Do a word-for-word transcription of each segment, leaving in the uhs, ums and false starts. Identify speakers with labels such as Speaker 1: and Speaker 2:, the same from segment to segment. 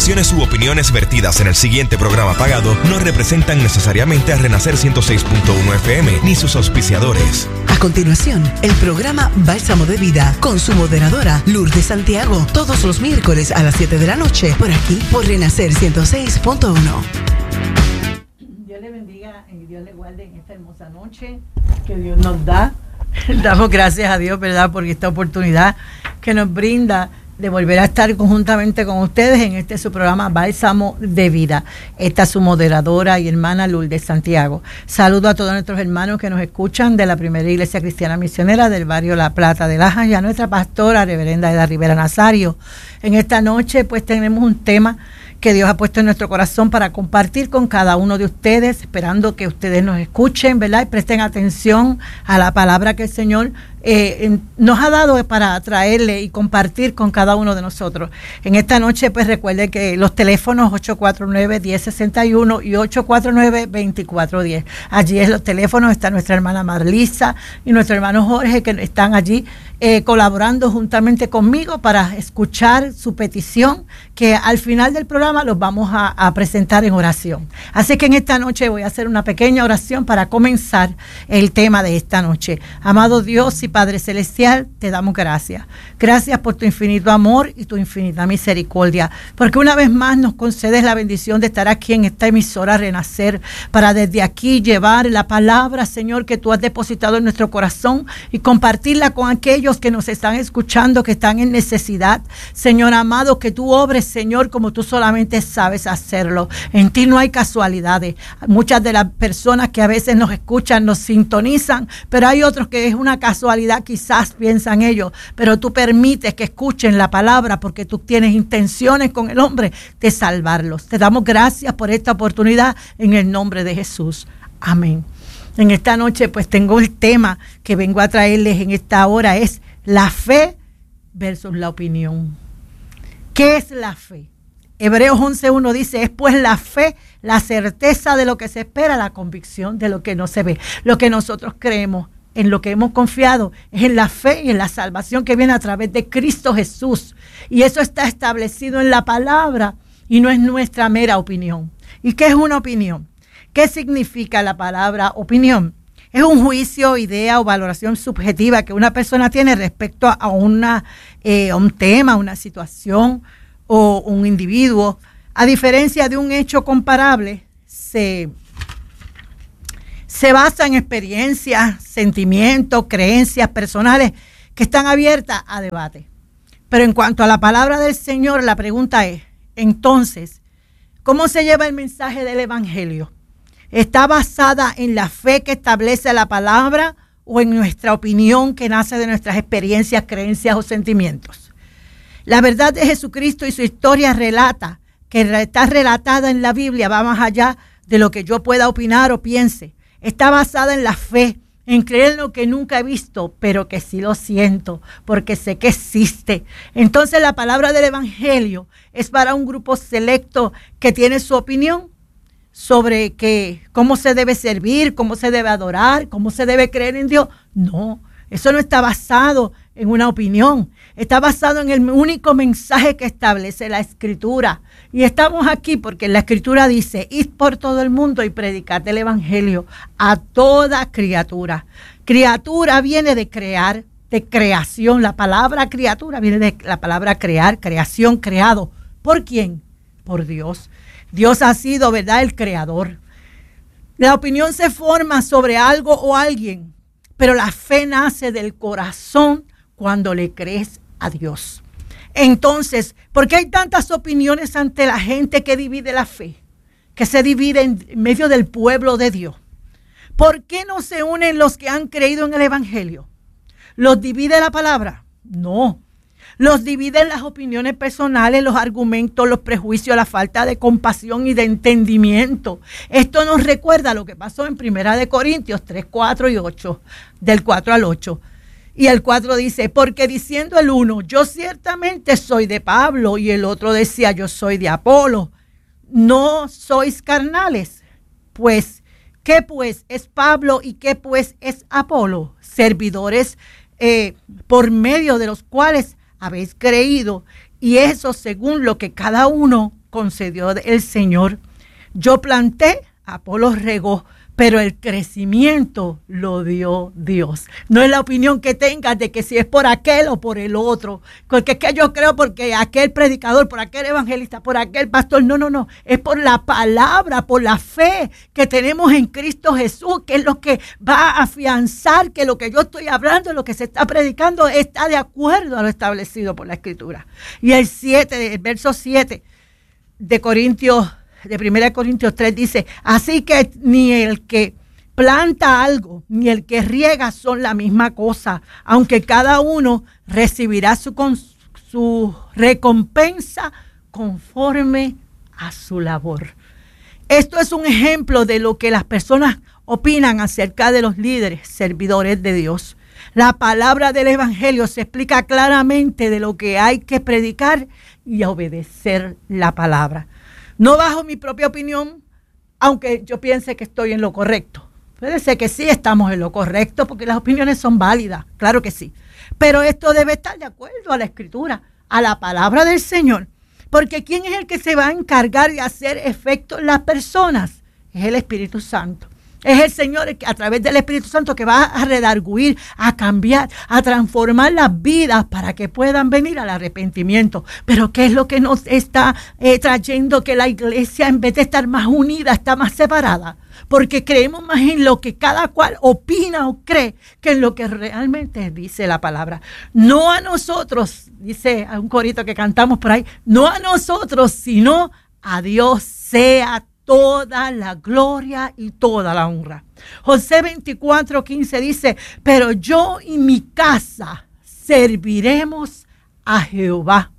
Speaker 1: expresiones u opiniones vertidas en el siguiente programa pagado no representan necesariamente a Renacer ciento seis punto uno F M ni sus auspiciadores.
Speaker 2: A continuación, el programa Bálsamo de Vida con su moderadora Lourdes Santiago, todos los miércoles a las siete de la noche, por aquí, por Renacer ciento seis punto uno.
Speaker 3: Dios le bendiga y Dios le guarde en esta hermosa noche que Dios nos da. Damos gracias a Dios, ¿verdad?, por esta oportunidad que nos brinda de volver a estar conjuntamente con ustedes en este su programa Bálsamo de Vida. Esta es su moderadora y hermana Lourdes Santiago. Saludo a todos nuestros hermanos que nos escuchan de la Primera Iglesia Cristiana Misionera del barrio La Plata de Lajas y a nuestra pastora, reverenda Eda Rivera Nazario. En esta noche pues tenemos un tema que Dios ha puesto en nuestro corazón para compartir con cada uno de ustedes, esperando que ustedes nos escuchen, ¿verdad?, y presten atención a la palabra que el Señor eh, nos ha dado para traerle y compartir con cada uno de nosotros. En esta noche, pues recuerde que los teléfonos ocho cuatro nueve, uno cero seis uno y ocho cuatro nueve, dos cuatro uno cero. Allí en los teléfonos está nuestra hermana Marlisa y nuestro hermano Jorge, que están allí eh, colaborando juntamente conmigo para escuchar su petición, que al final del programa los vamos a, a presentar en oración. Así que en esta noche voy a hacer una pequeña oración para comenzar el tema de esta noche. Amado Dios y Padre Celestial, te damos gracias. Gracias por tu infinito amor y tu infinita misericordia, porque una vez más nos concedes la bendición de estar aquí en esta emisora Renacer, para desde aquí llevar la palabra, Señor, que tú has depositado en nuestro corazón y compartirla con aquellos que nos están escuchando, que están en necesidad. Señor amado, que tú obres, Señor, como tú solamente sabes hacerlo. En ti no hay casualidades. Muchas de las personas que a veces nos escuchan nos sintonizan, pero hay otros que es una casualidad, quizás piensan ellos, pero tú permites que escuchen la palabra porque tú tienes intenciones con el hombre de salvarlos. Te damos gracias por esta oportunidad en el nombre de Jesús. Amén. En esta noche pues tengo el tema que vengo a traerles en esta hora, es la fe versus la opinión. ¿Qué es la fe? Hebreos once uno dice, es pues la fe, la certeza de lo que se espera, la convicción de lo que no se ve. Lo que nosotros creemos, en lo que hemos confiado, es en la fe y en la salvación que viene a través de Cristo Jesús. Y eso está establecido en la palabra y no es nuestra mera opinión. ¿Y qué es una opinión? ¿Qué significa la palabra opinión? Es un juicio, idea o valoración subjetiva que una persona tiene respecto a, una, eh, a un tema, una situación o un individuo. A diferencia de un hecho comparable, se, se basa en experiencias, sentimientos, creencias personales que están abiertas a debate. Pero en cuanto a la palabra del Señor, la pregunta es, entonces, ¿cómo se lleva el mensaje del Evangelio? ¿Está basada en la fe que establece la palabra o en nuestra opinión que nace de nuestras experiencias, creencias o sentimientos? La verdad de Jesucristo y su historia relata, que está relatada en la Biblia, va más allá de lo que yo pueda opinar o piense. Está basada en la fe, en creer en lo que nunca he visto, pero que sí lo siento, porque sé que existe. Entonces la palabra del Evangelio es para un grupo selecto que tiene su opinión sobre que, cómo se debe servir, cómo se debe adorar, cómo se debe creer en Dios. No, eso no está basado en una opinión. Está basado en el único mensaje que establece la Escritura. Y estamos aquí porque la Escritura dice, id por todo el mundo y predicad el Evangelio a toda criatura. Criatura viene de crear, de creación. La palabra criatura viene de la palabra crear, creación, creado. ¿Por quién? Por Dios. Dios ha sido, ¿verdad?, el creador. La opinión se forma sobre algo o alguien, pero la fe nace del corazón cuando le crees a Dios. Entonces, ¿por qué hay tantas opiniones ante la gente que divide la fe? Que se divide en medio del pueblo de Dios. ¿Por qué no se unen los que han creído en el Evangelio? ¿Los divide la palabra? No. Los dividen las opiniones personales, los argumentos, los prejuicios, la falta de compasión y de entendimiento. Esto nos recuerda lo que pasó en Primera de Corintios tres, cuatro y ocho, del cuatro al ocho. Y el cuatro dice, porque diciendo el uno, yo ciertamente soy de Pablo, y el otro decía, yo soy de Apolo, ¿no sois carnales? Pues, ¿qué pues es Pablo y qué pues es Apolo? Servidores eh, por medio de los cuales habéis creído, y eso según lo que cada uno concedió el Señor. Yo planté, Apolos regó, pero el crecimiento lo dio Dios. No es la opinión que tengas de que si es por aquel o por el otro. Porque es que yo creo porque aquel predicador, por aquel evangelista, por aquel pastor. No, no, no. Es por la palabra, por la fe que tenemos en Cristo Jesús, que es lo que va a afianzar que lo que yo estoy hablando, lo que se está predicando, está de acuerdo a lo establecido por la Escritura. Y el siete, el verso siete de Corintios de primera de Corintios tres dice, así que ni el que planta algo, ni el que riega son la misma cosa, aunque cada uno recibirá su, con, su recompensa conforme a su labor. Esto es un ejemplo de lo que las personas opinan acerca de los líderes, servidores de Dios. La palabra del Evangelio se explica claramente de lo que hay que predicar y obedecer la palabra. No bajo mi propia opinión, aunque yo piense que estoy en lo correcto. Puede ser que sí estamos en lo correcto, porque las opiniones son válidas, claro que sí. Pero esto debe estar de acuerdo a la Escritura, a la palabra del Señor. Porque ¿quién es el que se va a encargar de hacer efecto en las personas? Es el Espíritu Santo. Es el Señor el que, a través del Espíritu Santo, que va a redarguir, a cambiar, a transformar las vidas para que puedan venir al arrepentimiento. Pero ¿qué es lo que nos está eh, trayendo que la iglesia, en vez de estar más unida, está más separada? Porque creemos más en lo que cada cual opina o cree que en lo que realmente dice la palabra. No a nosotros, dice un corito que cantamos por ahí, no a nosotros, sino a Dios sea toda la gloria y toda la honra. José veinticuatro quince dice, pero yo y mi casa serviremos a Jehová.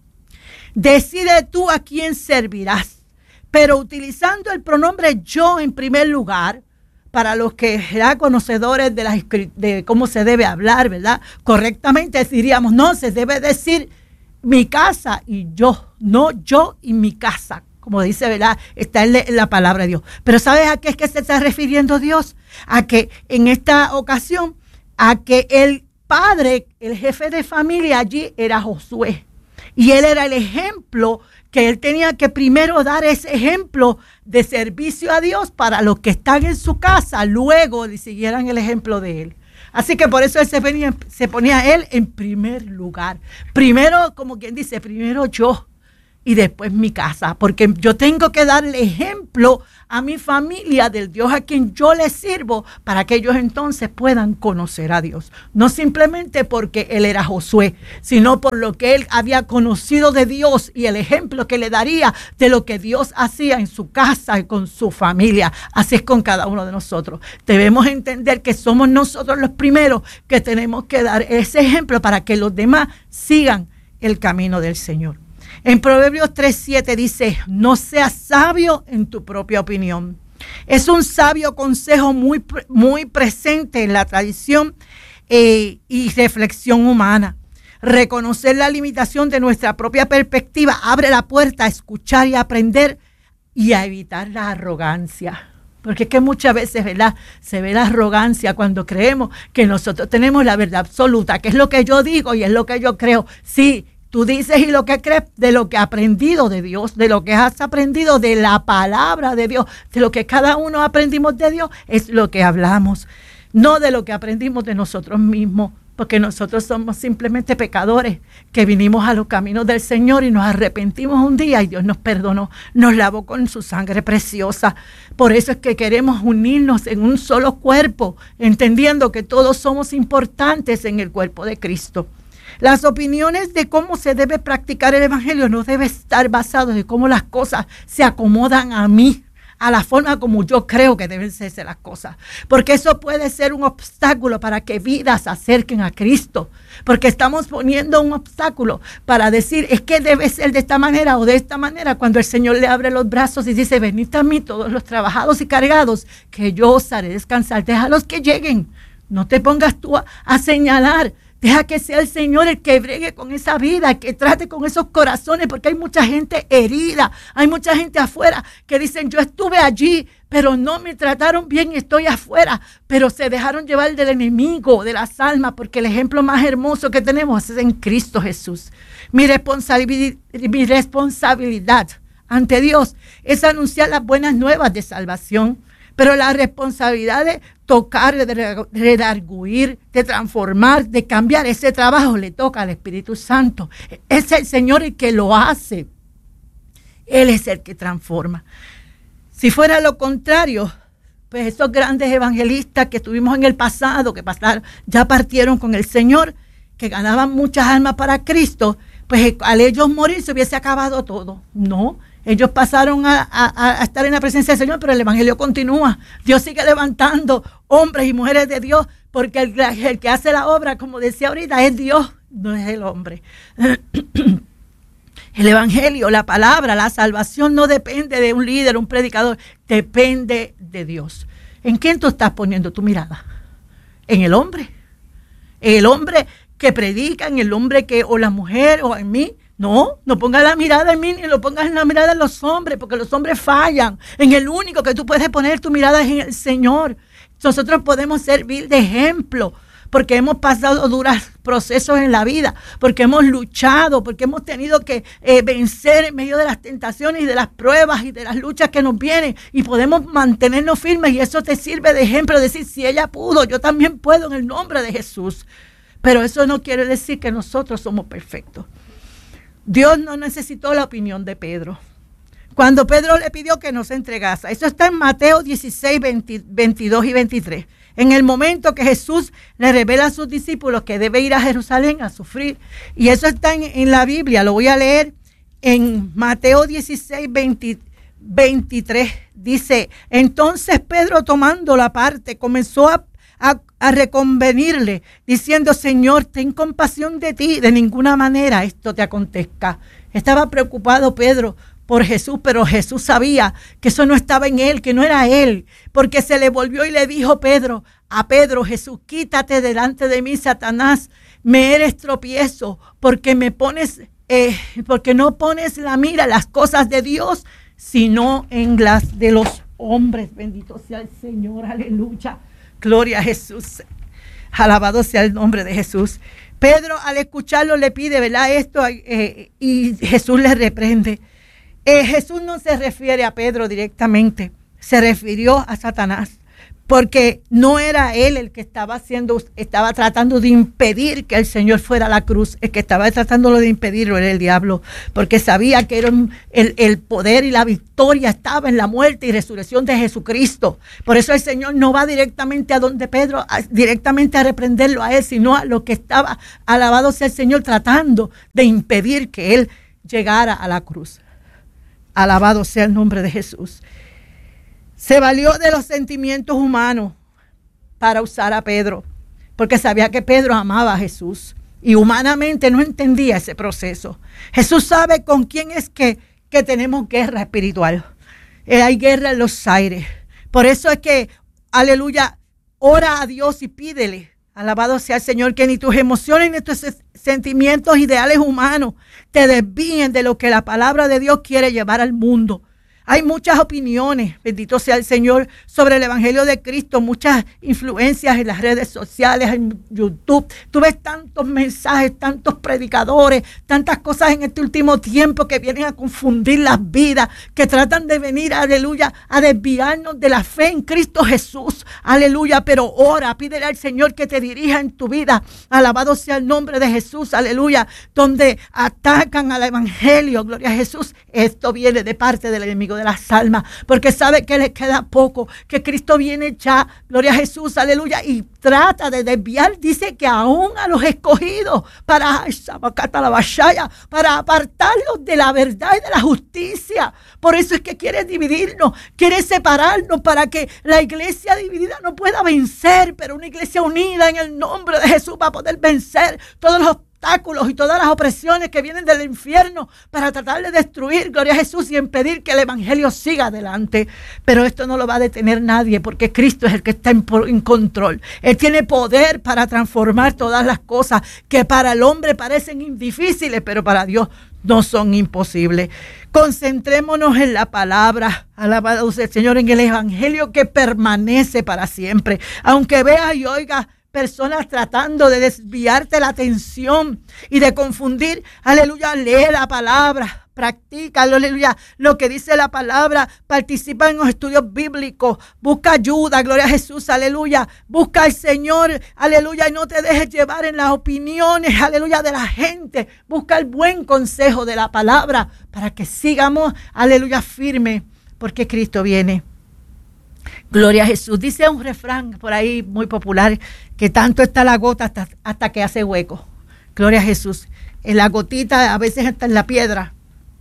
Speaker 3: Decide tú a quién servirás, pero utilizando el pronombre yo en primer lugar, para los que eran conocedores de, la, de cómo se debe hablar, ¿verdad? Correctamente diríamos, no, se debe decir mi casa y yo, no yo y mi casa. Como dice, ¿verdad? Está en la palabra de Dios. Pero ¿sabes a qué es que se está refiriendo Dios? A que en esta ocasión, a que el padre, el jefe de familia allí era Josué. Y él era el ejemplo que él tenía que primero dar ese ejemplo de servicio a Dios para los que están en su casa, luego le siguieran el ejemplo de él. Así que por eso él se, venía, se ponía él en primer lugar. Primero, como quien dice, primero yo. Y después mi casa, porque yo tengo que darle ejemplo a mi familia del Dios a quien yo les sirvo para que ellos entonces puedan conocer a Dios. No simplemente porque él era Josué, sino por lo que él había conocido de Dios y el ejemplo que le daría de lo que Dios hacía en su casa y con su familia. Así es con cada uno de nosotros. Debemos entender que somos nosotros los primeros que tenemos que dar ese ejemplo para que los demás sigan el camino del Señor. En Proverbios tres siete dice, no seas sabio en tu propia opinión. Es un sabio consejo muy, muy presente en la tradición eh, y reflexión humana. Reconocer la limitación de nuestra propia perspectiva abre la puerta a escuchar y a aprender y a evitar la arrogancia. Porque es que muchas veces, ¿verdad?, se ve la arrogancia cuando creemos que nosotros tenemos la verdad absoluta, que es lo que yo digo y es lo que yo creo. Sí, tú dices y lo que crees de lo que has aprendido de Dios, de lo que has aprendido de la palabra de Dios, de lo que cada uno aprendimos de Dios, es lo que hablamos, no de lo que aprendimos de nosotros mismos, porque nosotros somos simplemente pecadores que vinimos a los caminos del Señor y nos arrepentimos un día y Dios nos perdonó, nos lavó con su sangre preciosa. Por eso es que queremos unirnos en un solo cuerpo, entendiendo que todos somos importantes en el cuerpo de Cristo. Las opiniones de cómo se debe practicar el evangelio no debe estar basadas en cómo las cosas se acomodan a mí, a la forma como yo creo que deben ser las cosas. Porque eso puede ser un obstáculo para que vidas se acerquen a Cristo. Porque estamos poniendo un obstáculo para decir, es que debe ser de esta manera o de esta manera, cuando el Señor le abre los brazos y dice, venid a mí todos los trabajados y cargados, que yo os haré descansar. Déjalos que lleguen. No te pongas tú a, a señalar. Deja que sea el Señor el que bregue con esa vida, que trate con esos corazones, porque hay mucha gente herida, hay mucha gente afuera que dicen, yo estuve allí, pero no me trataron bien y estoy afuera, pero se dejaron llevar del enemigo, de las almas, porque el ejemplo más hermoso que tenemos es en Cristo Jesús. Mi responsabilidad, mi responsabilidad ante Dios es anunciar las buenas nuevas de salvación. Pero la responsabilidad de tocar, de redarguir, de transformar, de cambiar, ese trabajo le toca al Espíritu Santo. Es el Señor el que lo hace. Él es el que transforma. Si fuera lo contrario, pues esos grandes evangelistas que tuvimos en el pasado, que pasaron, ya partieron con el Señor, que ganaban muchas almas para Cristo, pues al ellos morir se hubiese acabado todo. No. Ellos pasaron a, a, a estar en la presencia del Señor, pero el evangelio continúa. Dios sigue levantando hombres y mujeres de Dios, porque el, el que hace la obra, como decía ahorita, es Dios, no es el hombre. El evangelio, la palabra, la salvación no depende de un líder, un predicador, depende de Dios. ¿En quién tú estás poniendo tu mirada? ¿En el hombre? ¿En el hombre que predica, en el hombre que, o la mujer, o en mí? No, no pongas la mirada en mí, ni lo pongas en la mirada en los hombres, porque los hombres fallan. En el único que tú puedes poner tu mirada es en el Señor. Nosotros podemos servir de ejemplo, porque hemos pasado duros procesos en la vida, porque hemos luchado, porque hemos tenido que eh, vencer en medio de las tentaciones y de las pruebas y de las luchas que nos vienen, y podemos mantenernos firmes, y eso te sirve de ejemplo, decir, si ella pudo, yo también puedo en el nombre de Jesús. Pero eso no quiere decir que nosotros somos perfectos. Dios no necesitó la opinión de Pedro. Cuando Pedro le pidió que no se entregase, eso está en Mateo dieciséis, veinte, veintidós y veintitrés. En el momento que Jesús le revela a sus discípulos que debe ir a Jerusalén a sufrir. Y eso está en, en la Biblia, lo voy a leer en Mateo dieciséis, veinte, veintitrés. Dice, entonces Pedro tomando la parte comenzó a A, a reconvenirle, diciendo, Señor, ten compasión de ti, de ninguna manera esto te acontezca. Estaba preocupado Pedro por Jesús, pero Jesús sabía que eso no estaba en él, que no era él, porque se le volvió y le dijo Pedro, a Pedro, Jesús, quítate delante de mí, Satanás, me eres tropiezo, porque me pones, eh, porque no pones la mira en las cosas de Dios, sino en las de los hombres. Bendito sea el Señor, aleluya. Gloria a Jesús. Alabado sea el nombre de Jesús. Pedro al escucharlo le pide, ¿verdad? Esto eh, y Jesús le reprende. Eh, Jesús no se refiere a Pedro directamente, se refirió a Satanás, porque no era él el que estaba haciendo, estaba tratando de impedir que el Señor fuera a la cruz. El que estaba tratando de impedirlo era el diablo, porque sabía que era el, el poder y la victoria estaba en la muerte y resurrección de Jesucristo. Por eso el Señor no va directamente a donde Pedro, a, directamente a reprenderlo a él, sino a lo que estaba, alabado sea el Señor, tratando de impedir que él llegara a la cruz. Alabado sea el nombre de Jesús. Se valió de los sentimientos humanos para usar a Pedro, porque sabía que Pedro amaba a Jesús y humanamente no entendía ese proceso. Jesús sabe con quién es que, que tenemos guerra espiritual. Eh, hay guerra en los aires. Por eso es que, aleluya, ora a Dios y pídele, alabado sea el Señor, que ni tus emociones ni tus sentimientos, ideales humanos te desvíen de lo que la palabra de Dios quiere llevar al mundo. Hay muchas opiniones, bendito sea el Señor, sobre el Evangelio de Cristo, muchas influencias en las redes sociales, en YouTube. Tú ves tantos mensajes, tantos predicadores, tantas cosas en este último tiempo que vienen a confundir las vidas, que tratan de venir, aleluya, a desviarnos de la fe en Cristo Jesús, aleluya. Pero ora, pídele al Señor que te dirija en tu vida, alabado sea el nombre de Jesús, aleluya, donde atacan al Evangelio, gloria a Jesús. Esto viene de parte del enemigo de las almas, porque sabe que le queda poco, que Cristo viene ya, gloria a Jesús, aleluya, y trata de desviar, dice que aún a los escogidos, para, para apartarlos de la verdad y de la justicia. Por eso es que quiere dividirnos, quiere separarnos, para que la iglesia dividida no pueda vencer, pero una iglesia unida en el nombre de Jesús va a poder vencer todos los obstáculos y todas las opresiones que vienen del infierno para tratar de destruir, gloria a Jesús, y impedir que el evangelio siga adelante. Pero esto no lo va a detener nadie, porque Cristo es el que está en, en control. Él tiene poder para transformar todas las cosas que para el hombre parecen difíciles, pero para Dios no son imposibles. Concentrémonos en la palabra, alabado sea el Señor, en el evangelio que permanece para siempre. Aunque veas y oigas personas tratando de desviarte la atención y de confundir, aleluya, lee la palabra, practica, aleluya, lo que dice la palabra, participa en los estudios bíblicos, busca ayuda, gloria a Jesús, aleluya, busca al Señor, aleluya, y no te dejes llevar en las opiniones, aleluya, de la gente, busca el buen consejo de la palabra para que sigamos, aleluya, firme, porque Cristo viene. Gloria a Jesús. Dice un refrán por ahí muy popular, que tanto está la gota hasta, hasta que hace hueco. Gloria a Jesús. En la gotita, a veces está en la piedra.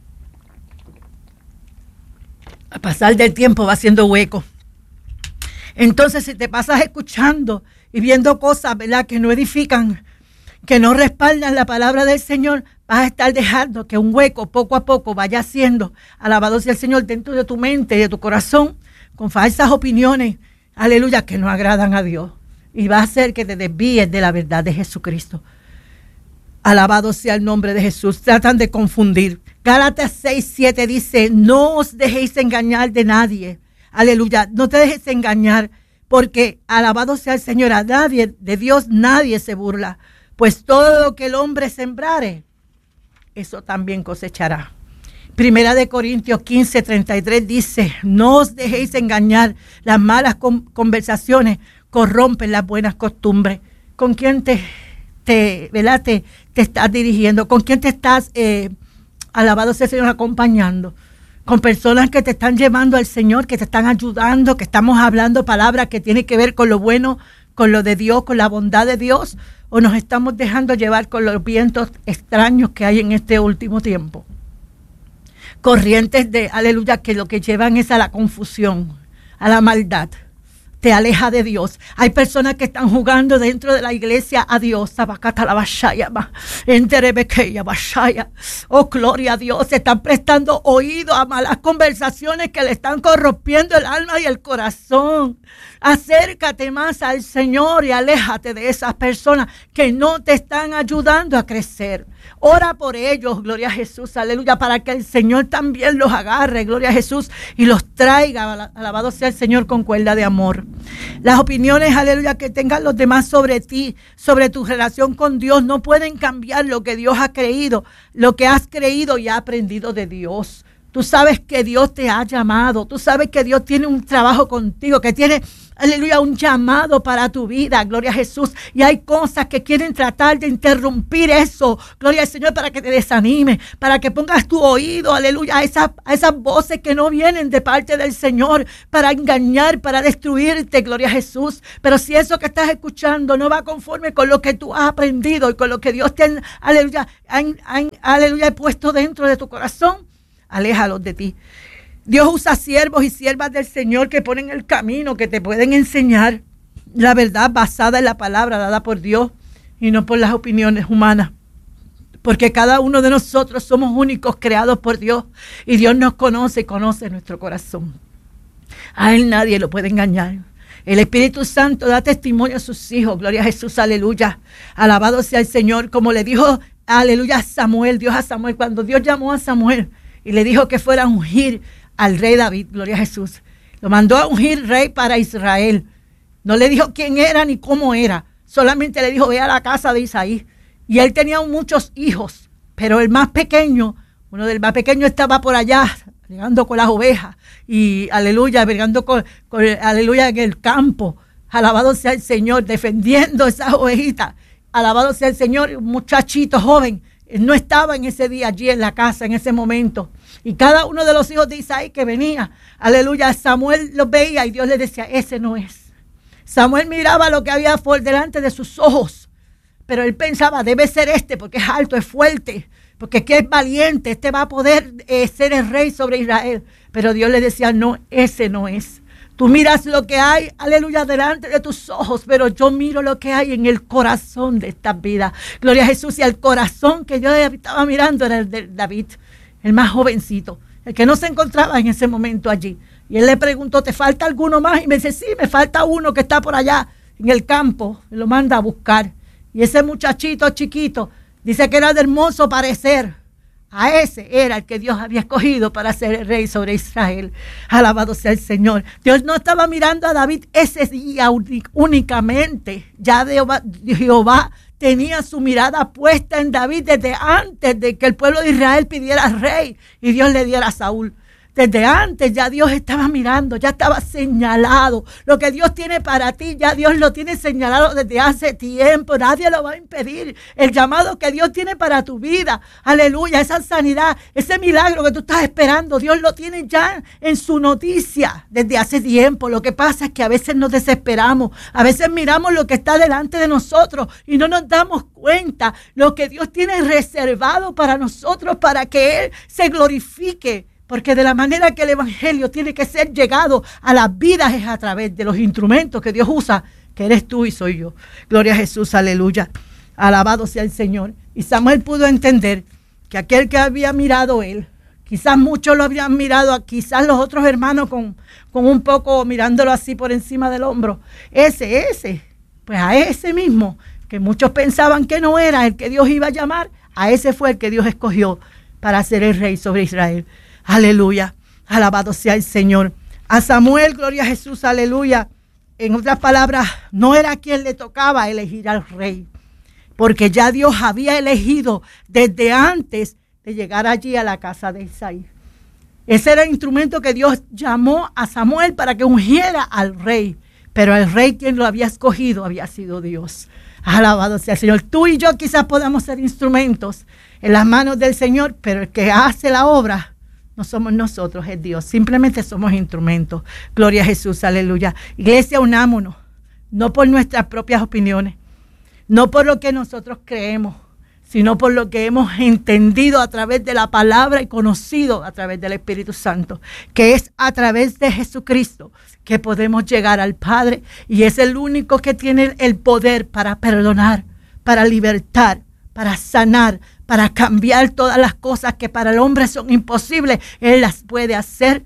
Speaker 3: A pasar del tiempo va haciendo hueco. Entonces, si te pasas escuchando y viendo cosas, ¿verdad?, que no edifican, que no respaldan la palabra del Señor, vas a estar dejando que un hueco poco a poco vaya haciendo, alabado sea el Señor, dentro de tu mente y de tu corazón, con falsas opiniones, aleluya, que no agradan a Dios. Y va a hacer que te desvíes de la verdad de Jesucristo. Alabado sea el nombre de Jesús. Tratan de confundir. Gálatas seis, siete dice, no os dejéis engañar de nadie. Aleluya, no te dejes engañar, porque alabado sea el Señor, a nadie, de Dios nadie se burla. Pues todo lo que el hombre sembrare, eso también cosechará. Primera de Corintios quince, treinta y tres dice, no os dejéis engañar, las malas conversaciones corrompen las buenas costumbres. ¿Con quién te, te, ¿verdad? te, te estás dirigiendo? ¿Con quién te estás, eh, alabado sea el Señor, acompañando? Con personas que te están llevando al Señor, que te están ayudando, que estamos hablando palabras que tienen que ver con lo bueno, con lo de Dios, con la bondad de Dios, o nos estamos dejando llevar con los vientos extraños que hay en este último tiempo. Corrientes de, aleluya, que lo que llevan es a la confusión, a la maldad. Te aleja de Dios. Hay personas que están jugando dentro de la iglesia a Dios. Oh, gloria a Dios. Se están prestando oído a malas conversaciones que le están corrompiendo el alma y el corazón. Acércate más al Señor y aléjate de esas personas que no te están ayudando a crecer. Ora por ellos, gloria a Jesús, aleluya, para que el Señor también los agarre, gloria a Jesús, y los traiga, alabado sea el Señor, con cuerda de amor. Las opiniones, aleluya, que tengan los demás sobre ti, sobre tu relación con Dios, no pueden cambiar lo que Dios ha creído, lo que has creído y ha aprendido de Dios. Tú sabes que Dios te ha llamado, tú sabes que Dios tiene un trabajo contigo, que tiene, aleluya, un llamado para tu vida, gloria a Jesús. Y hay cosas que quieren tratar de interrumpir eso, gloria al Señor, para que te desanime, para que pongas tu oído, aleluya, a esas, a esas voces que no vienen de parte del Señor, para engañar, para destruirte, gloria a Jesús. Pero si eso que estás escuchando no va conforme con lo que tú has aprendido y con lo que Dios te, aleluya, han, han, aleluya, ha puesto dentro de tu corazón, aléjalos de ti. Dios usa siervos y siervas del Señor que ponen el camino, que te pueden enseñar la verdad basada en la palabra dada por Dios y no por las opiniones humanas. Porque cada uno de nosotros somos únicos, creados por Dios, y Dios nos conoce y conoce nuestro corazón. A Él nadie lo puede engañar. El Espíritu Santo da testimonio a sus hijos. Gloria a Jesús, aleluya. Alabado sea el Señor. Como le dijo, aleluya, a Samuel, Dios a Samuel, cuando Dios llamó a Samuel y le dijo que fuera a ungir al rey David, gloria a Jesús. Lo mandó a ungir rey para Israel. No le dijo quién era ni cómo era. Solamente le dijo, ve a la casa de Isaí. Y él tenía muchos hijos, pero el más pequeño, uno del más pequeño estaba por allá, bregando con las ovejas. Y aleluya, bregando con, con aleluya, en el campo. Alabado sea el Señor, defendiendo esas ovejitas. Alabado sea el Señor, un muchachito joven. Él no estaba en ese día allí en la casa, en ese momento. Y cada uno de los hijos de Isaí que venía, aleluya, Samuel los veía y Dios le decía, ese no es. Samuel miraba lo que había por delante de sus ojos, pero él pensaba, debe ser este, porque es alto, es fuerte, porque es que es valiente, este va a poder eh, ser el rey sobre Israel. Pero Dios le decía, no, ese no es. Tú miras lo que hay, aleluya, delante de tus ojos, pero yo miro lo que hay en el corazón de esta vida. Gloria a Jesús. Y el corazón que yo estaba mirando era el de David, el más jovencito, el que no se encontraba en ese momento allí. Y él le preguntó, ¿te falta alguno más? Y me dice, sí, me falta uno que está por allá en el campo. Y lo manda a buscar. Y ese muchachito chiquito dice que era de hermoso parecer. A ese era el que Dios había escogido para ser el rey sobre Israel. Alabado sea el Señor. Dios no estaba mirando a David ese día únicamente. Ya Jehová tenía su mirada puesta en David desde antes de que el pueblo de Israel pidiera rey y Dios le diera a Saúl. Desde antes ya Dios estaba mirando, ya estaba señalado. Lo que Dios tiene para ti, ya Dios lo tiene señalado desde hace tiempo. Nadie lo va a impedir. El llamado que Dios tiene para tu vida, aleluya, esa sanidad, ese milagro que tú estás esperando, Dios lo tiene ya en su noticia desde hace tiempo. Lo que pasa es que a veces nos desesperamos, a veces miramos lo que está delante de nosotros y no nos damos cuenta lo que Dios tiene reservado para nosotros, para que Él se glorifique. Porque de la manera que el evangelio tiene que ser llegado a las vidas es a través de los instrumentos que Dios usa, que eres tú y soy yo. Gloria a Jesús, aleluya. Alabado sea el Señor. Y Samuel pudo entender que aquel que había mirado él, quizás muchos lo habían mirado, quizás los otros hermanos con, con un poco mirándolo así por encima del hombro. Ese, ese, pues a ese mismo, que muchos pensaban que no era el que Dios iba a llamar, a ese fue el que Dios escogió para ser el rey sobre Israel. Aleluya, alabado sea el Señor. A Samuel, gloria a Jesús, aleluya. En otras palabras, no era a quien le tocaba elegir al rey, porque ya Dios había elegido desde antes de llegar allí a la casa de Isaí. Ese era el instrumento que Dios llamó a Samuel para que ungiera al rey, pero el rey quien lo había escogido había sido Dios. Alabado sea el Señor. Tú y yo quizás podamos ser instrumentos en las manos del Señor, pero el que hace la obra no somos nosotros, es Dios. Simplemente somos instrumentos. Gloria a Jesús, aleluya. Iglesia, unámonos, no por nuestras propias opiniones, no por lo que nosotros creemos, sino por lo que hemos entendido a través de la palabra y conocido a través del Espíritu Santo, que es a través de Jesucristo que podemos llegar al Padre, y es el único que tiene el poder para perdonar, para libertar, para sanar, para cambiar todas las cosas que para el hombre son imposibles. Él las puede hacer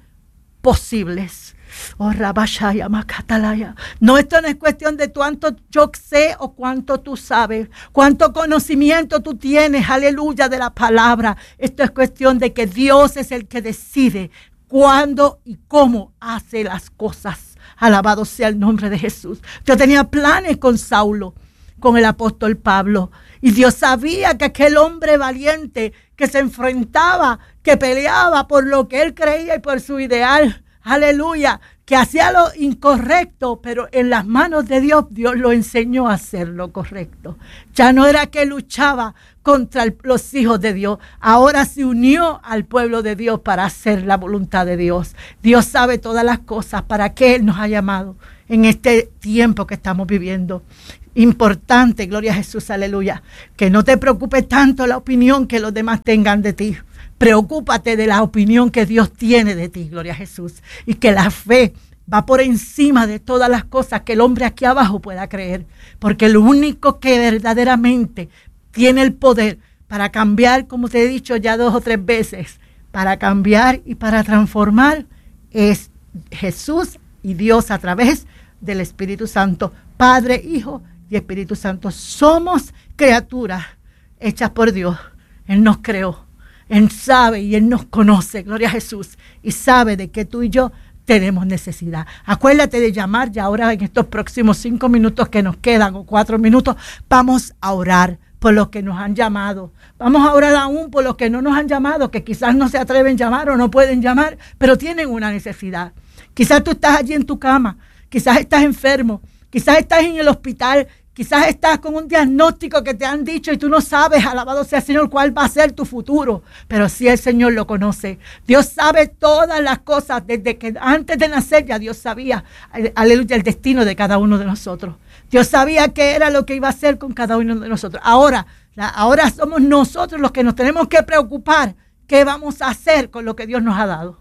Speaker 3: posibles. Oh, Rabashaya, Makatalaya. No, esto no es cuestión de cuánto yo sé o cuánto tú sabes, cuánto conocimiento tú tienes, aleluya, de la palabra. Esto es cuestión de que Dios es el que decide cuándo y cómo hace las cosas. Alabado sea el nombre de Jesús. Yo tenía planes con Saulo, con el apóstol Pablo, y Dios sabía que aquel hombre valiente que se enfrentaba, que peleaba por lo que él creía y por su ideal, aleluya, que hacía lo incorrecto, pero en las manos de Dios, Dios lo enseñó a hacer lo correcto. Ya no era que luchaba contra el, los hijos de Dios, ahora se unió al pueblo de Dios para hacer la voluntad de Dios. Dios sabe todas las cosas para que Él nos ha llamado en este tiempo que estamos viviendo. Importante, gloria a Jesús, aleluya, que no te preocupe tanto la opinión que los demás tengan de ti. Preocúpate de la opinión que Dios tiene de ti, gloria a Jesús, y que la fe va por encima de todas las cosas que el hombre aquí abajo pueda creer, porque lo único que verdaderamente tiene el poder para cambiar, como te he dicho ya dos o tres veces, para cambiar y para transformar es Jesús y Dios a través del Espíritu Santo, Padre, Hijo y Espíritu Santo. Somos criaturas hechas por Dios. Él nos creó, Él sabe y Él nos conoce, gloria a Jesús, y sabe de que tú y yo tenemos necesidad. Acuérdate de llamar ya ahora en estos próximos cinco minutos que nos quedan, o cuatro minutos, vamos a orar por los que nos han llamado. Vamos a orar aún por los que no nos han llamado, que quizás no se atreven a llamar o no pueden llamar, pero tienen una necesidad. Quizás tú estás allí en tu cama, quizás estás enfermo, quizás estás en el hospital, quizás estás con un diagnóstico que te han dicho y tú no sabes, alabado sea el Señor, cuál va a ser tu futuro. Pero sí el Señor lo conoce. Dios sabe todas las cosas. Desde que antes de nacer ya Dios sabía, aleluya, el destino de cada uno de nosotros. Dios sabía qué era lo que iba a hacer con cada uno de nosotros. Ahora, la, ahora somos nosotros los que nos tenemos que preocupar. ¿Qué vamos a hacer con lo que Dios nos ha dado?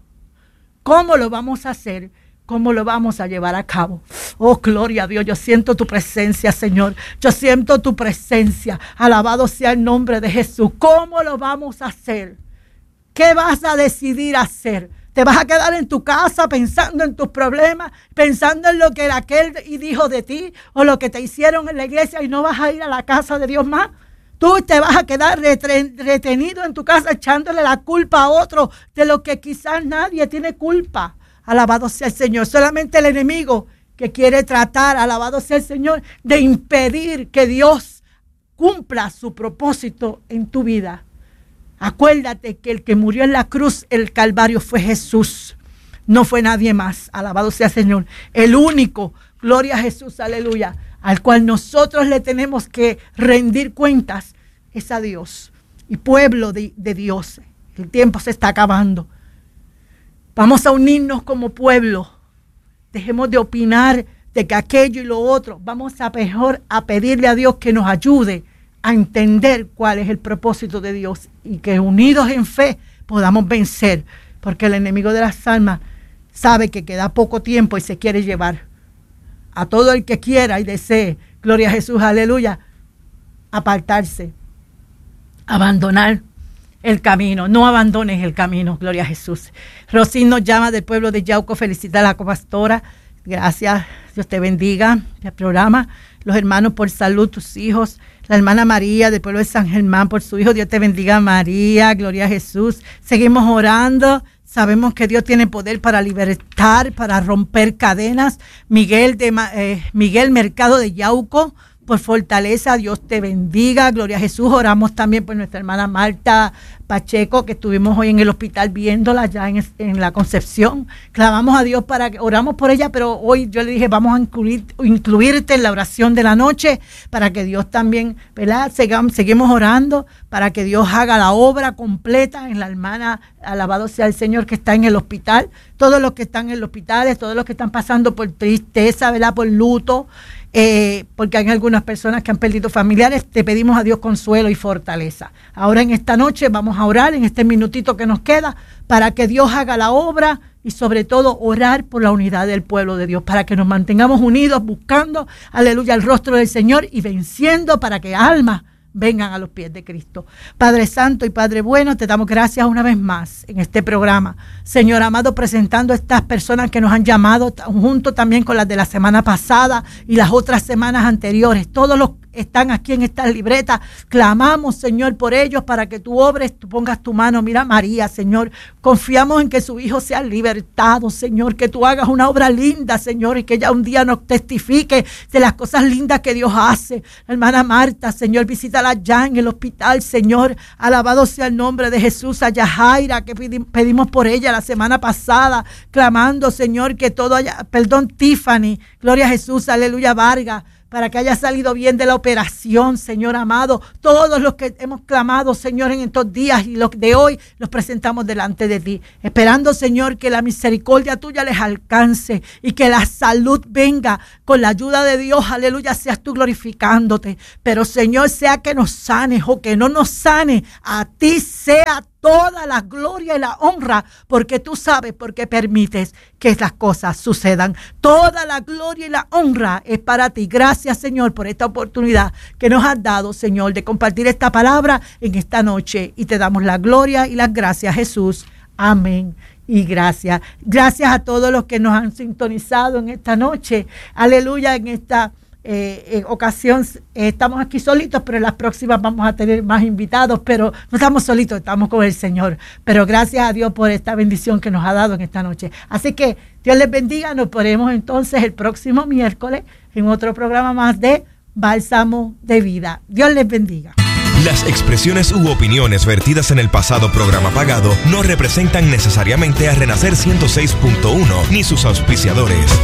Speaker 3: ¿Cómo lo vamos a hacer? ¿Cómo lo vamos a llevar a cabo? Oh, gloria a Dios, yo siento tu presencia, Señor. Yo siento tu presencia. Alabado sea el nombre de Jesús. ¿Cómo lo vamos a hacer? ¿Qué vas a decidir hacer? ¿Te vas a quedar en tu casa pensando en tus problemas, pensando en lo que aquel dijo de ti o lo que te hicieron en la iglesia y no vas a ir a la casa de Dios más? Tú te vas a quedar retenido en tu casa echándole la culpa a otro de lo que quizás nadie tiene culpa. Alabado sea el Señor. Solamente el enemigo que quiere tratar, alabado sea el Señor, de impedir que Dios cumpla su propósito en tu vida. Acuérdate que el que murió en la cruz, el Calvario, fue Jesús. No fue nadie más. Alabado sea el Señor. El único, gloria a Jesús, aleluya, al cual nosotros le tenemos que rendir cuentas, es a Dios. Y pueblo de, de Dios, el tiempo se está acabando. Vamos a unirnos como pueblo. Dejemos de opinar de que aquello y lo otro. Vamos a mejor a pedirle a Dios que nos ayude a entender cuál es el propósito de Dios y que unidos en fe podamos vencer, porque el enemigo de las almas sabe que queda poco tiempo y se quiere llevar a todo el que quiera y desee, gloria a Jesús, aleluya, apartarse, abandonar el camino. No abandones el camino, gloria a Jesús. Rosín nos llama del pueblo de Yauco, felicita a la copastora. Gracias, Dios te bendiga el programa. Los hermanos por salud, tus hijos. La hermana María del pueblo de San Germán por su hijo. Dios te bendiga, María, gloria a Jesús. Seguimos orando. Sabemos que Dios tiene poder para libertar, para romper cadenas. Miguel de eh, Miguel Mercado de Yauco, por fortaleza, Dios te bendiga, gloria a Jesús. Oramos también por nuestra hermana Marta Pacheco, que estuvimos hoy en el hospital viéndola ya en, en la Concepción. Clamamos a Dios para que, oramos por ella, pero hoy yo le dije, vamos a incluir, incluirte en la oración de la noche, para que Dios también, ¿verdad? Segamos, seguimos orando, para que Dios haga la obra completa en la hermana, alabado sea el Señor, que está en el hospital. Todos los que están en los hospitales, todos los que están pasando por tristeza, ¿verdad? Por luto, Eh, porque hay algunas personas que han perdido familiares, te pedimos a Dios consuelo y fortaleza. Ahora en esta noche vamos a orar, en este minutito que nos queda, para que Dios haga la obra y sobre todo orar por la unidad del pueblo de Dios, para que nos mantengamos unidos buscando, aleluya, el rostro del Señor y venciendo para que almas vengan a los pies de Cristo. Padre Santo y Padre Bueno, te damos gracias una vez más en este programa. Señor amado, presentando a estas personas que nos han llamado, junto también con las de la semana pasada y las otras semanas anteriores. Todos los están aquí en estas libretas. Clamamos, Señor, por ellos para que tú obres, tú pongas tu mano. Mira María, Señor, confiamos en que su hijo sea libertado, Señor, que tú hagas una obra linda, Señor, y que ella un día nos testifique de las cosas lindas que Dios hace. La hermana Marta, Señor, visítala ya en el hospital, Señor, alabado sea el nombre de Jesús. A Yajaira, que pedimos por ella la semana pasada, clamando, Señor, que todo haya, perdón, Tiffany, gloria a Jesús, aleluya, Vargas, para que haya salido bien de la operación, Señor amado. Todos los que hemos clamado, Señor, en estos días y los de hoy, los presentamos delante de ti, esperando, Señor, que la misericordia tuya les alcance y que la salud venga con la ayuda de Dios, aleluya, seas tú glorificándote. Pero, Señor, sea que nos sanes o que no nos sane, a ti sea toda la gloria y la honra, porque tú sabes por qué permites que las cosas sucedan. Toda la gloria y la honra es para ti. Gracias, Señor, por esta oportunidad que nos has dado, Señor, de compartir esta palabra en esta noche. Y te damos la gloria y las gracias, Jesús. Amén. Y gracias. Gracias a todos los que nos han sintonizado en esta noche. Aleluya, en esta Eh, en ocasión eh, estamos aquí solitos, pero en las próximas vamos a tener más invitados, pero no estamos solitos, estamos con el Señor. Pero gracias a Dios por esta bendición que nos ha dado en esta noche. Así que Dios les bendiga. Nos veremos entonces el próximo miércoles en otro programa más de Bálsamo de Vida. Dios les bendiga.
Speaker 1: Las expresiones u opiniones vertidas en el pasado programa pagado no representan necesariamente a Renacer ciento seis punto uno ni sus auspiciadores.